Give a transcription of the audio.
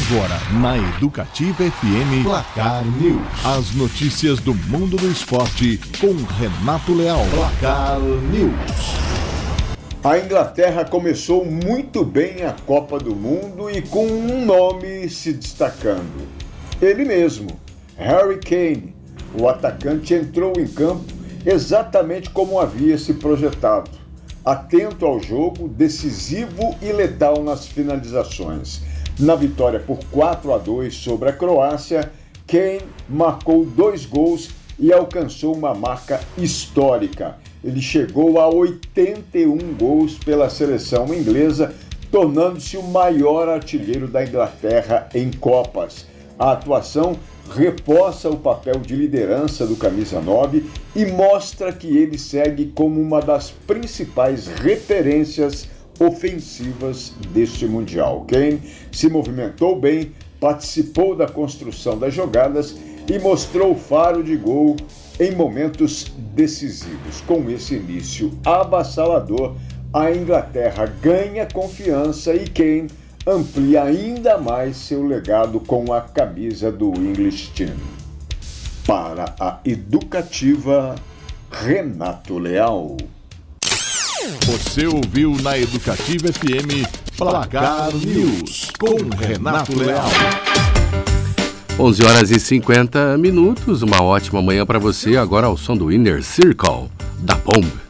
Agora, na Educativa FM, Placar News. As notícias do mundo do esporte com Renato Leal. Placar News. A Inglaterra começou muito bem a Copa do Mundo e com um nome se destacando. Ele mesmo, Harry Kane. O atacante entrou em campo exatamente como havia se projetado. Atento ao jogo, decisivo e letal nas finalizações. Na vitória por 4-2 sobre a Croácia, Kane marcou 2 gols e alcançou uma marca histórica. Ele chegou a 81 gols pela seleção inglesa, tornando-se o maior artilheiro da Inglaterra em Copas. A atuação reforça o papel de liderança do camisa 9 e mostra que ele segue como uma das principais referências ofensivas deste Mundial. Kane se movimentou bem, participou da construção das jogadas e mostrou faro de gol em momentos decisivos. Com esse início avassalador, a Inglaterra ganha confiança e Kane amplia ainda mais seu legado com a camisa do English Team. Para a Educativa, Renato Leal. Você ouviu na Educativa FM Placar News com Renato Leal. 11h50. Uma ótima manhã para você. Agora ao som do Inner Circle da Bomb.